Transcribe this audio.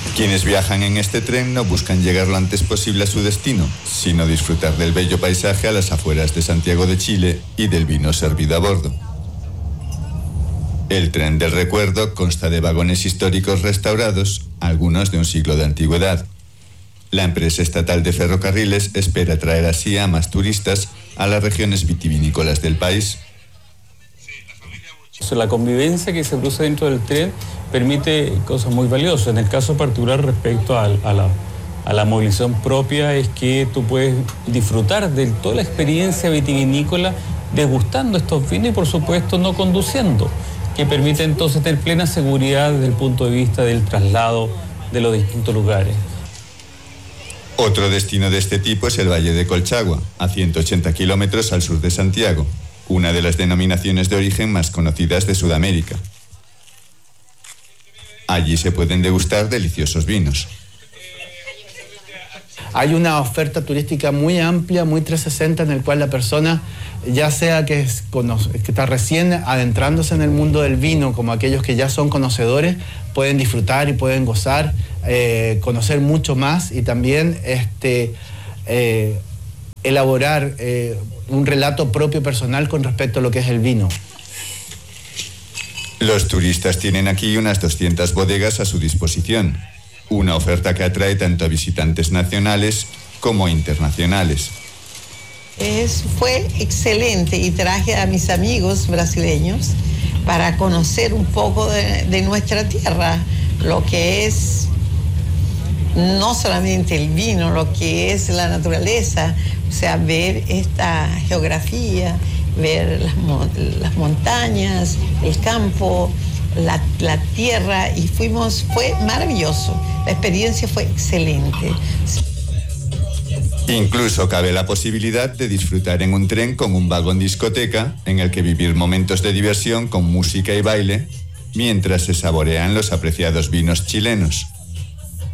Quienes viajan en este tren no buscan llegar lo antes posible a su destino, sino disfrutar del bello paisaje a las afueras de Santiago de Chile y del vino servido a bordo. El tren del recuerdo consta de vagones históricos restaurados, algunos de un siglo de antigüedad. La empresa estatal de ferrocarriles espera traer así a más turistas a las regiones vitivinícolas del país. La convivencia que se produce dentro del tren permite cosas muy valiosas. En el caso particular respecto a la movilización propia es que tú puedes disfrutar de toda la experiencia vitivinícola degustando estos vinos y por supuesto no conduciendo, que permite entonces tener plena seguridad desde el punto de vista del traslado de los distintos lugares. Otro destino de este tipo es el Valle de Colchagua, a 180 kilómetros al sur de Santiago, una de las denominaciones de origen más conocidas de Sudamérica. Allí se pueden degustar deliciosos vinos. Hay una oferta turística muy amplia, muy 360, en el cual la persona, ya sea que está recién adentrándose en el mundo del vino, como aquellos que ya son conocedores, pueden disfrutar y pueden gozar, conocer mucho más y también elaborar un relato propio personal con respecto a lo que es el vino. Los turistas tienen aquí unas 200 bodegas a su disposición, una oferta que atrae tanto a visitantes nacionales como internacionales. Fue excelente y traje a mis amigos brasileños para conocer un poco de nuestra tierra, lo que es no solamente el vino, lo que es la naturaleza, o sea, ver esta geografía, ver las montañas, el campo, la tierra, y fue maravilloso, la experiencia fue excelente. Incluso cabe la posibilidad de disfrutar en un tren con un vagón discoteca en el que vivir momentos de diversión con música y baile mientras se saborean los apreciados vinos chilenos.